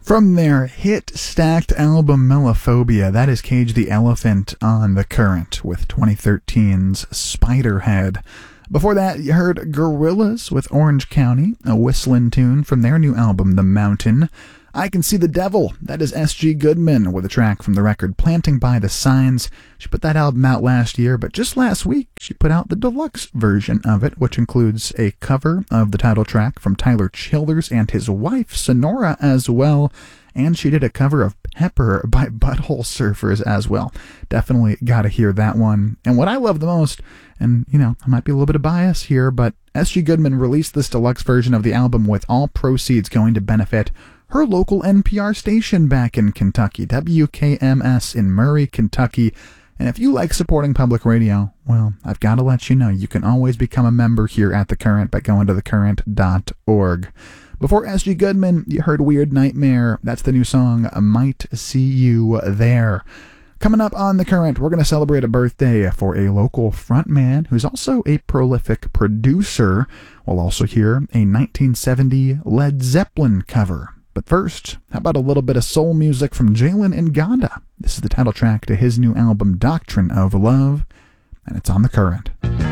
From their hit-stacked album Melophobia, that is Cage the Elephant on The Current with 2013's Spiderhead. Before that, you heard Gorillaz with Orange County, a whistling tune from their new album The Mountain. I Can See the Devil, that is S.G. Goodman with a track from the record Planting by the Signs. She put that album out last year, but just last week she put out the deluxe version of it, which includes a cover of the title track from Tyler Childers and his wife Sonora as well. And she did a cover of Pepper by Butthole Surfers as well. Definitely gotta hear that one. And what I love the most, and I might be a little bit of bias here, but S.G. Goodman released this deluxe version of the album with all proceeds going to benefit her local NPR station back in Kentucky, WKMS in Murray, Kentucky. And if you like supporting public radio, well, I've got to let you know you can always become a member here at The Current by going to thecurrent.org. Before S.G. Goodman, you heard Weird Nightmare. That's the new song, Might See You There. Coming up on The Current, we're going to celebrate a birthday for a local frontman who's also a prolific producer. We'll also hear a 1970 Led Zeppelin cover. But first, how about a little bit of soul music from Jalen Nganda? This is the title track to his new album, Doctrine of Love, and it's on The Current.